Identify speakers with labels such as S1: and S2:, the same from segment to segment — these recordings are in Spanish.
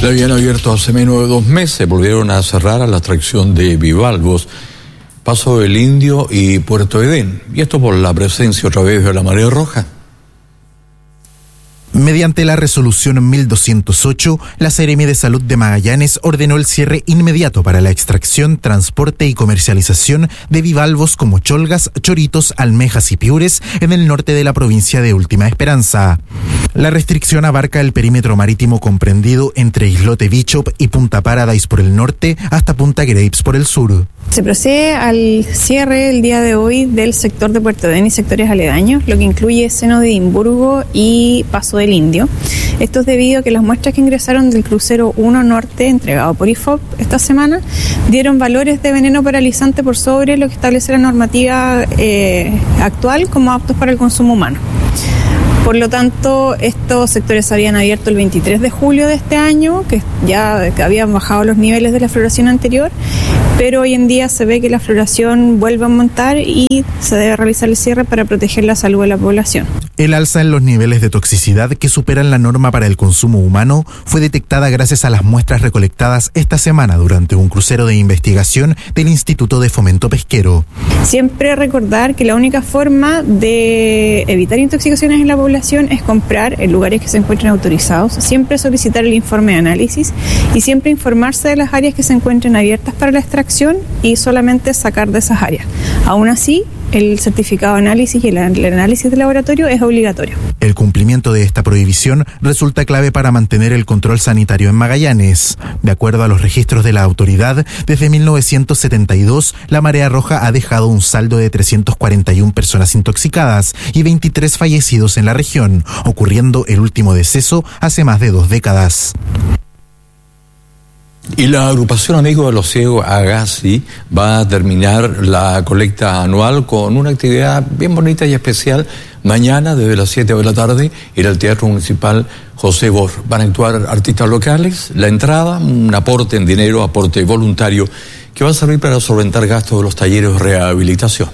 S1: La habían abierto hace menos de 2 meses, volvieron a cerrar a la atracción de Vivalvos, Paso del Indio y Puerto Edén. Y esto por la presencia otra vez de la marea roja.
S2: Mediante la resolución 1208, la Seremi de Salud de Magallanes ordenó el cierre inmediato para la extracción, transporte y comercialización de bivalvos como cholgas, choritos, almejas y piures en el norte de la provincia de Última Esperanza. La restricción abarca el perímetro marítimo comprendido entre Islote Bishop y Punta Paradise por el norte hasta Punta Grapes por el sur.
S3: Se procede al cierre el día de hoy del sector de Puerto Edén y sectores aledaños, lo que incluye Seno de Edimburgo y Paso del Indio. Esto es debido a que las muestras que ingresaron del crucero 1 Norte, entregado por IFOP esta semana, dieron valores de veneno paralizante por sobre lo que establece la normativa actual como aptos para el consumo humano. Por lo tanto, estos sectores se habían abierto el 23 de julio de este año, que ya habían bajado los niveles de la floración anterior, pero hoy en día se ve que la floración vuelve a aumentar y se debe realizar el cierre para proteger la salud de la población.
S2: El alza en los niveles de toxicidad que superan la norma para el consumo humano fue detectada gracias a las muestras recolectadas esta semana durante un crucero de investigación del Instituto de Fomento Pesquero.
S3: Siempre recordar que la única forma de evitar intoxicaciones en la población es comprar en lugares que se encuentren autorizados, siempre solicitar el informe de análisis y siempre informarse de las áreas que se encuentren abiertas para la extracción y solamente sacar de esas áreas. Aún así, el certificado de análisis y el análisis de laboratorio es obligatorio.
S2: El cumplimiento de esta prohibición resulta clave para mantener el control sanitario en Magallanes. De acuerdo a los registros de la autoridad, desde 1972 la marea roja ha dejado un saldo de 341 personas intoxicadas y 23 fallecidos en la región, ocurriendo el último deceso hace más de 2 décadas.
S1: Y la agrupación Amigos de los Ciegos Agassi va a terminar la colecta anual con una actividad bien bonita y especial. Mañana, desde las 7 de la tarde, ir al Teatro Municipal José Bor. Van a actuar artistas locales, la entrada, un aporte en dinero, aporte voluntario, que va a servir para solventar gastos de los talleres de rehabilitación.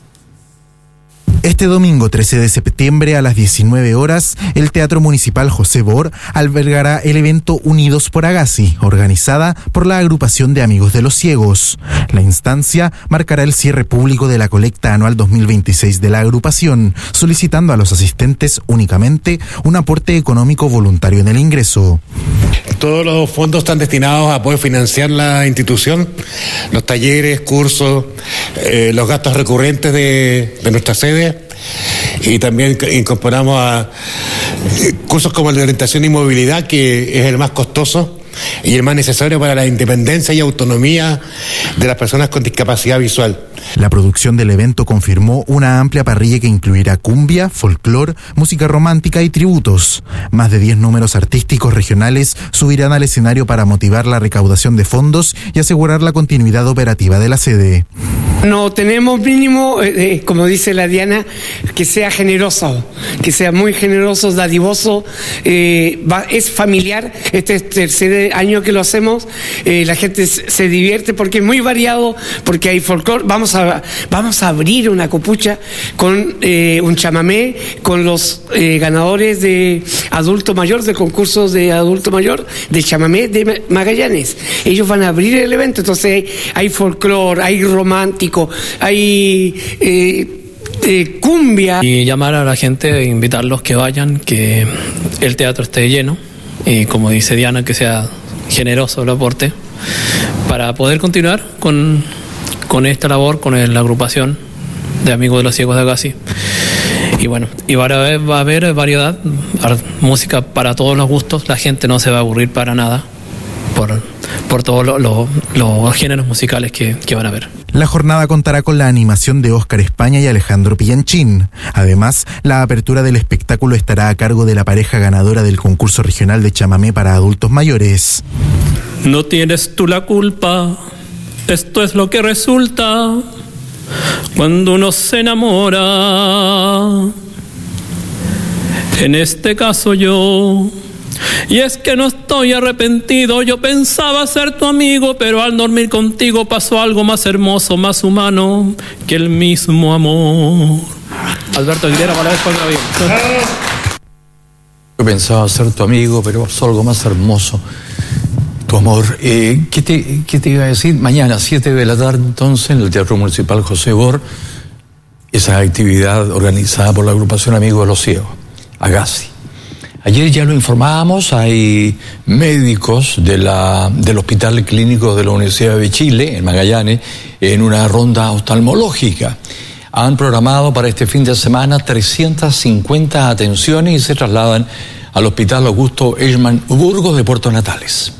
S2: Este domingo 13 de septiembre a las 19 horas, el Teatro Municipal José Bor albergará el evento Unidos por Agassi, organizada por la agrupación de Amigos de los Ciegos. La instancia marcará el cierre público de la colecta anual 2026 de la agrupación, solicitando a los asistentes únicamente un aporte económico voluntario en el ingreso.
S4: Todos los fondos están destinados a poder financiar la institución, los talleres, cursos, los gastos recurrentes de nuestra sede. Y también incorporamos a cursos como el de orientación y movilidad, que es el más costoso y el más necesario para la independencia y autonomía de las personas con discapacidad visual.
S2: La producción del evento confirmó una amplia parrilla que incluirá cumbia, folclor, música romántica y tributos. Más de 10 números artísticos regionales subirán al escenario para motivar la recaudación de fondos y asegurar la continuidad operativa de la sede.
S5: No tenemos mínimo, como dice la Diana, que sea generoso, que sea muy generoso, dadivoso, es familiar. Este es el tercer año que lo hacemos, la gente se divierte porque es muy variado, porque hay folclore. Vamos a abrir una copucha con un chamamé con los ganadores de adulto mayor, de concursos de adulto mayor, de chamamé de Magallanes. Ellos van a abrir el evento, entonces hay folclore, hay romántico, hay cumbia.
S6: Y llamar a la gente, invitarlos que vayan, que el teatro esté lleno y, como dice Diana, que sea generoso el aporte para poder continuar con esta labor, con la agrupación de Amigos de los Ciegos de Agassi. Y bueno, y va a haber variedad, música para todos los gustos, la gente no se va a aburrir para nada por todos los géneros musicales que van a ver.
S2: La jornada contará con la animación de Óscar España y Alejandro Pillanchín. Además, la apertura del espectáculo estará a cargo de la pareja ganadora del concurso regional de chamamé para adultos mayores.
S6: No tienes tú la culpa, esto es lo que resulta cuando uno se enamora. En este caso yo. Y es que no estoy arrepentido, yo pensaba ser tu amigo, pero al dormir contigo pasó algo más hermoso, más humano que el mismo amor. Alberto Aguilera, para ver cuál bien.
S1: Yo pensaba ser tu amigo, pero pasó algo más hermoso tu amor. ¿Qué te iba a decir? Mañana, 7 de la tarde, entonces, en el Teatro Municipal José Bor, esa actividad organizada por la agrupación Amigos de los Ciegos, AGASI. Ayer ya lo informábamos, hay médicos del Hospital Clínico de la Universidad de Chile, en Magallanes, en una ronda oftalmológica. Han programado para este fin de semana 350 atenciones y se trasladan al Hospital Augusto Eichmann Burgos de Puerto Natales.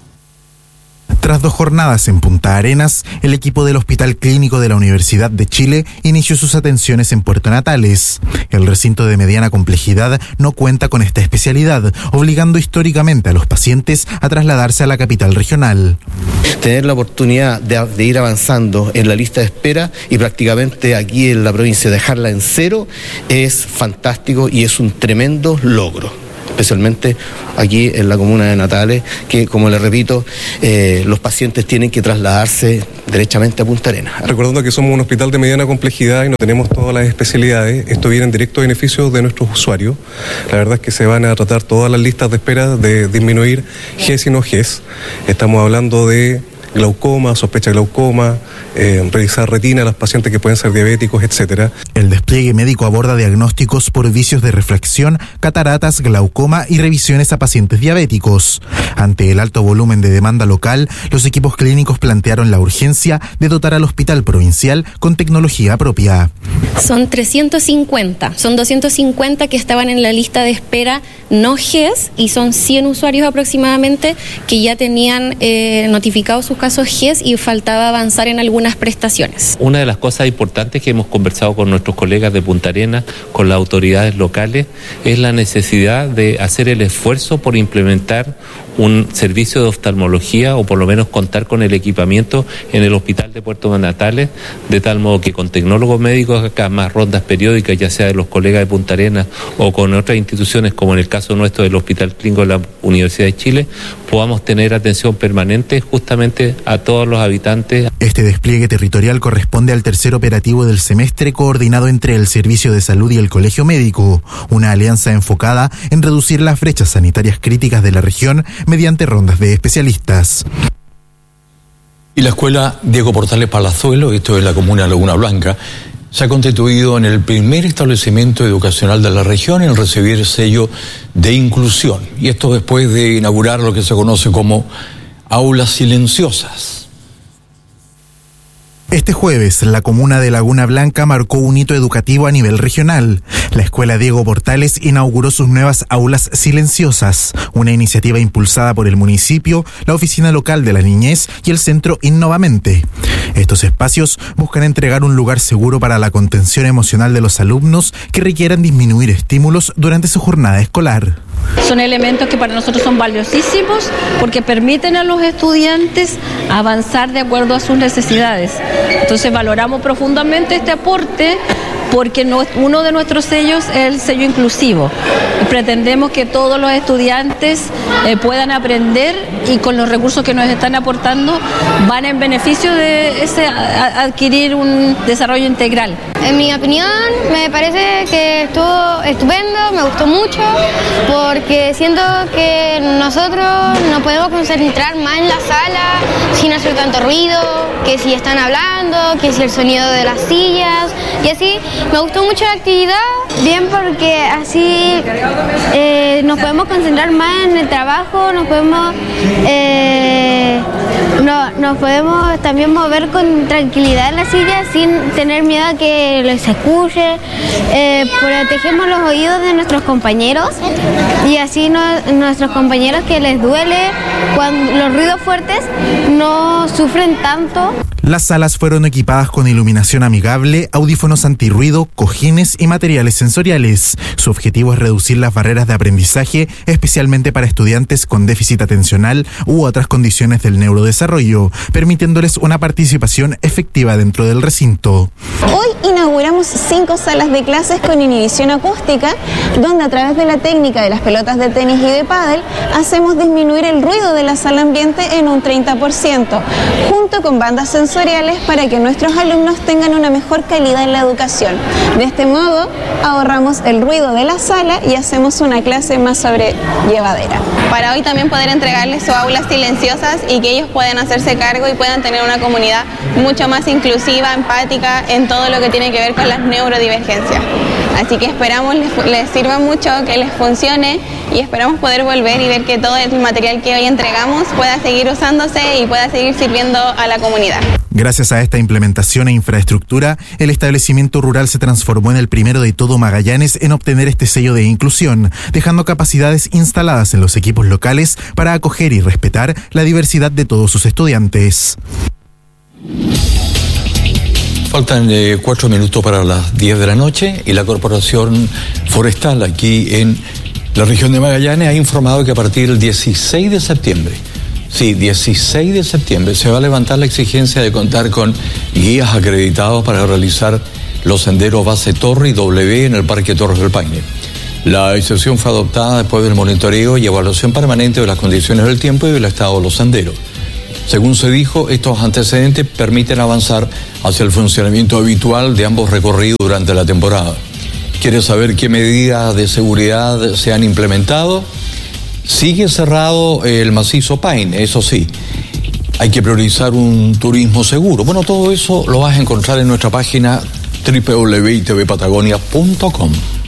S2: Tras 2 jornadas en Punta Arenas, el equipo del Hospital Clínico de la Universidad de Chile inició sus atenciones en Puerto Natales. El recinto de mediana complejidad no cuenta con esta especialidad, obligando históricamente a los pacientes a trasladarse a la capital regional.
S7: Tener la oportunidad de ir avanzando en la lista de espera y prácticamente aquí en la provincia dejarla en 0 es fantástico y es un tremendo logro. Especialmente aquí en la comuna de Natales, que, como les repito, los pacientes tienen que trasladarse derechamente a Punta Arenas.
S8: Recordando que somos un hospital de mediana complejidad y no tenemos todas las especialidades, esto viene en directo beneficio de nuestros usuarios. La verdad es que se van a tratar todas las listas de espera de disminuir GES y no GES. Estamos hablando de glaucoma, sospecha de glaucoma, revisar retina a los pacientes que pueden ser diabéticos, etcétera.
S2: El despliegue médico aborda diagnósticos por vicios de refracción, cataratas, glaucoma y revisiones a pacientes diabéticos. Ante el alto volumen de demanda local, los equipos clínicos plantearon la urgencia de dotar al hospital provincial con tecnología propia.
S9: Son 350, son 250 que estaban en la lista de espera no GES y son 100 usuarios aproximadamente que ya tenían notificados sus casos GES y faltaba avanzar en algunas prestaciones.
S10: Una de las cosas importantes que hemos conversado con nuestros colegas de Punta Arenas, con las autoridades locales, es la necesidad de hacer el esfuerzo por implementar un servicio de oftalmología o por lo menos contar con el equipamiento en el hospital de Puerto Natales, de tal modo que con tecnólogos médicos acá, más rondas periódicas, ya sea de los colegas de Punta Arenas o con otras instituciones como en el caso nuestro del Hospital Clínico de la Universidad de Chile, podamos tener atención permanente justamente a todos los habitantes.
S2: Este despliegue territorial corresponde al tercer operativo del semestre coordinado entre el Servicio de Salud y el Colegio Médico, una alianza enfocada en reducir las brechas sanitarias críticas de la región mediante rondas de especialistas.
S1: Y la escuela Diego Portales Palazuelo, esto es la comuna de Laguna Blanca, se ha constituido en el primer establecimiento educacional de la región en recibir el sello de inclusión. Y esto después de inaugurar lo que se conoce como aulas silenciosas.
S2: Este jueves, la comuna de Laguna Blanca marcó un hito educativo a nivel regional. La escuela Diego Portales inauguró sus nuevas aulas silenciosas, una iniciativa impulsada por el municipio, la oficina local de la niñez y el centro Innovamente. Estos espacios buscan entregar un lugar seguro para la contención emocional de los alumnos que requieran disminuir estímulos durante su jornada escolar.
S11: Son elementos que para nosotros son valiosísimos porque permiten a los estudiantes avanzar de acuerdo a sus necesidades. Entonces valoramos profundamente este aporte porque uno de nuestros sellos es el sello inclusivo. Pretendemos que todos los estudiantes puedan aprender y con los recursos que nos están aportando van en beneficio de adquirir un desarrollo integral.
S12: En mi opinión, me parece que estuvo estupendo, me gustó mucho, porque siento que nosotros nos podemos concentrar más en la sala, sin hacer tanto ruido, que si están hablando, que si el sonido de las sillas, y así. Me gustó mucho la actividad, bien, porque así nos podemos concentrar más en el trabajo, nos podemos también mover con tranquilidad en la silla sin tener miedo a que los escuche. Protegemos los oídos de nuestros compañeros y así nuestros compañeros que les duele cuando los ruidos fuertes no sufren tanto.
S2: Las salas fueron equipadas con iluminación amigable, audífonos antirruido, cojines y materiales sensoriales. Su objetivo es reducir las barreras de aprendizaje, especialmente para estudiantes con déficit atencional u otras condiciones del neurodesarrollo. desarrollo, permitiéndoles una participación efectiva dentro del recinto.
S13: Hoy inauguramos 5 salas de clases con inhibición acústica, donde a través de la técnica de las pelotas de tenis y de pádel hacemos disminuir el ruido de la sala ambiente en un 30%, junto con bandas sensoriales para que nuestros alumnos tengan una mejor calidad en la educación. De este modo ahorramos el ruido de la sala y hacemos una clase más sobrellevadera.
S14: Para hoy también poder entregarles sus aulas silenciosas y que ellos puedan hacerse cargo y puedan tener una comunidad mucho más inclusiva, empática en todo lo que tiene que ver con las neurodivergencias. Así que esperamos les sirva mucho, que les funcione y esperamos poder volver y ver que todo el material que hoy entregamos pueda seguir usándose y pueda seguir sirviendo a la comunidad.
S2: Gracias a esta implementación e infraestructura, el establecimiento rural se transformó en el primero de todo Magallanes en obtener este sello de inclusión, dejando capacidades instaladas en los equipos locales para acoger y respetar la diversidad de todos sus estudiantes.
S1: Faltan 4 minutos para las 10 de la noche y la Corporación Forestal aquí en la región de Magallanes ha informado que a partir del 16 de septiembre, sí, 16 de septiembre, se va a levantar la exigencia de contar con guías acreditados para realizar los senderos Base Torre y W en el Parque Torres del Paine. La decisión fue adoptada después del monitoreo y evaluación permanente de las condiciones del tiempo y del estado de los senderos. Según se dijo, estos antecedentes permiten avanzar hacia el funcionamiento habitual de ambos recorridos durante la temporada. ¿Quieres saber qué medidas de seguridad se han implementado? Sigue cerrado el macizo Paine, eso sí. Hay que priorizar un turismo seguro. Bueno, todo eso lo vas a encontrar en nuestra página www.tvpatagonia.com.